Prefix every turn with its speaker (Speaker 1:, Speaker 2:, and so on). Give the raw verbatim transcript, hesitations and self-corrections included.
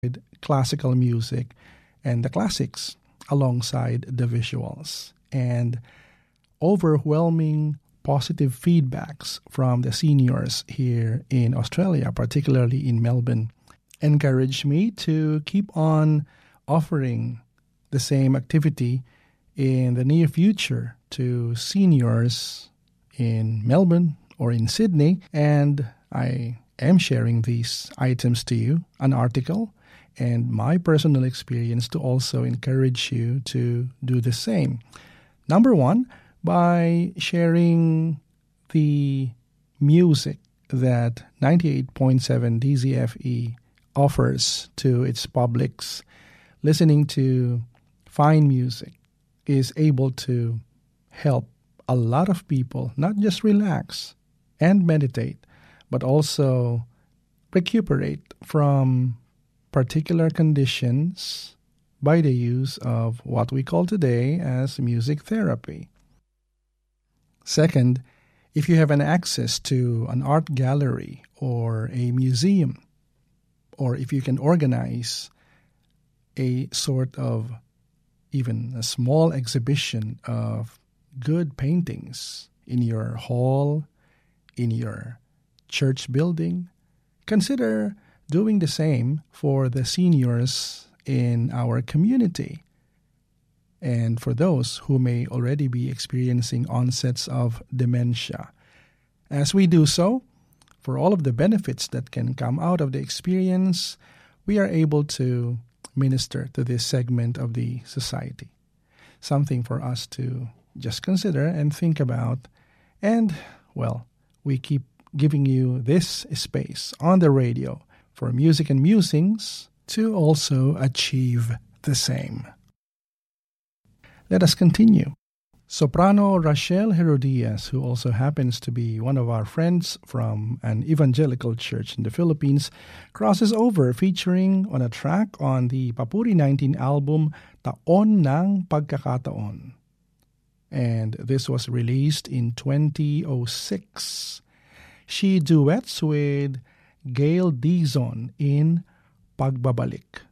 Speaker 1: classical music and the classics alongside the visuals. And overwhelming positive feedbacks from the seniors here in Australia, particularly in Melbourne, encouraged me to keep on offering the same activity in the near future to seniors in Melbourne or in Sydney. And I am sharing these items to you, an article, and my personal experience to also encourage you to do the same. Number one, by sharing the music that ninety-eight point seven D Z F E offers to its publics. Listening to fine music is able to help a lot of people not just relax and meditate, but also recuperate from particular conditions by the use of what we call today as music therapy. Second, if you have an access to an art gallery or a museum, or if you can organize a sort of even a small exhibition of good paintings in your hall, in your church building, consider doing the same for the seniors in our community and for those who may already be experiencing onsets of dementia. As we do so, for all of the benefits that can come out of the experience, we are able to minister to this segment of the society. Something for us to just consider and think about. And, well, we keep giving you this space on the radio for Music and Musings to also achieve the same. Let us continue. Soprano Rachel Herodias, who also happens to be one of our friends from an evangelical church in the Philippines, crosses over featuring on a track on the Papuri nineteen album, Taon ng Pagkakataon. And this was released in twenty oh six. She duets with Gail Dizon in Pagbabalik.